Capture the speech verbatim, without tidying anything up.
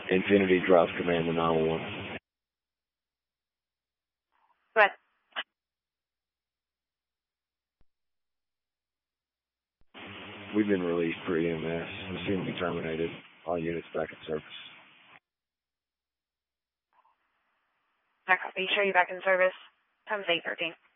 Infinity drops command to nine one one. Go ahead. We've been released for E M S. The scene be terminated. All units back in service. I copy. Show you back in service. Time's eight thirteen.